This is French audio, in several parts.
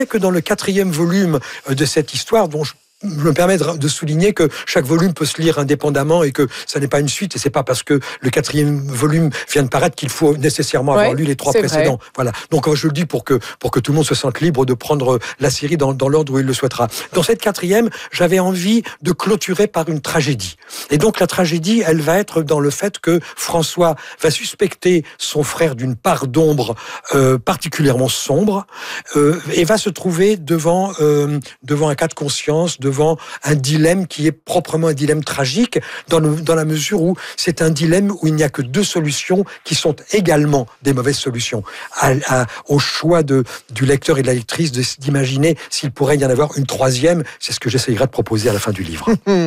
que dans le 4e volume de cette histoire, dont je me permet de souligner que chaque volume peut se lire indépendamment et que ça n'est pas une suite, et c'est pas parce que le 4e volume vient de paraître qu'il faut nécessairement avoir lu les 3 précédents. Vrai. Voilà. Donc je le dis pour que tout le monde se sente libre de prendre la série dans l'ordre où il le souhaitera. Dans cette 4e, j'avais envie de clôturer par une tragédie. Et donc la tragédie, elle va être dans le fait que François va suspecter son frère d'une part d'ombre particulièrement sombre et va se trouver devant un cas de conscience, devant un dilemme qui est proprement un dilemme tragique, dans la mesure où c'est un dilemme où il n'y a que 2 solutions qui sont également des mauvaises solutions. Au choix du lecteur et de la lectrice d'imaginer s'il pourrait y en avoir une 3e, c'est ce que j'essayerai de proposer à la fin du livre.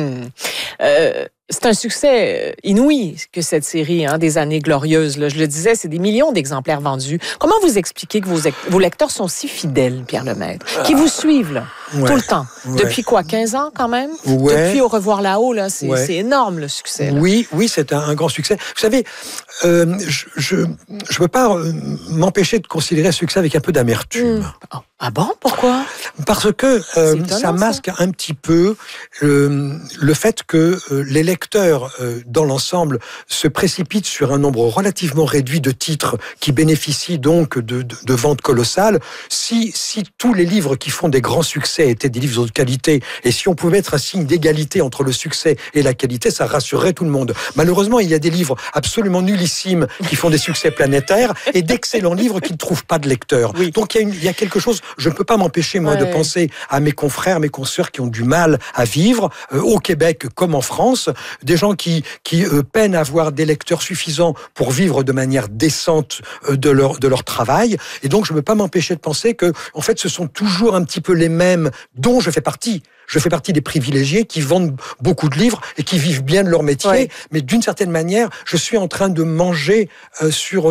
C'est un succès inouï que cette série des années glorieuses. Là. Je le disais, c'est des millions d'exemplaires vendus. Comment vous expliquez que vos lecteurs sont si fidèles, Pierre Lemaitre, qui vous suivent là, tout le temps? Depuis quoi, 15 ans quand même? Depuis Au revoir là-haut, là, c'est énorme le succès. Là. Oui, c'est un grand succès. Vous savez, je ne peux pas m'empêcher de considérer ce succès avec un peu d'amertume. Ah bon? Pourquoi? Parce que ça masque un petit peu le fait que les lecteurs, dans l'ensemble, se précipitent sur un nombre relativement réduit de titres qui bénéficient donc de ventes colossales. Si tous les livres qui font des grands succès étaient des livres de qualité, et si on pouvait mettre un signe d'égalité entre le succès et la qualité, ça rassurerait tout le monde. Malheureusement, il y a des livres absolument nullissimes qui font des succès planétaires et d'excellents livres qui ne trouvent pas de lecteurs. Oui. Donc il y a quelque chose, je ne peux pas m'empêcher, moi, de penser à mes confrères, mes consoeurs qui ont du mal à vivre, au Québec comme en France, des gens qui peinent à avoir des lecteurs suffisants pour vivre de manière décente de leur travail. Et donc, je ne peux pas m'empêcher de penser que, en fait, ce sont toujours un petit peu les mêmes dont je fais partie. Je fais partie des privilégiés qui vendent beaucoup de livres et qui vivent bien de leur métier, mais d'une certaine manière, je suis en train de manger sur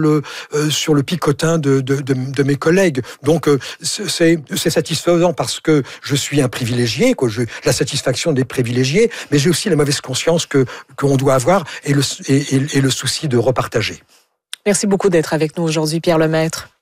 le picotin de mes collègues. Donc c'est satisfaisant parce que je suis un privilégié, la satisfaction des privilégiés, mais j'ai aussi la mauvaise conscience qu'on doit avoir et le souci de repartager. Merci beaucoup d'être avec nous aujourd'hui, Pierre Lemaitre.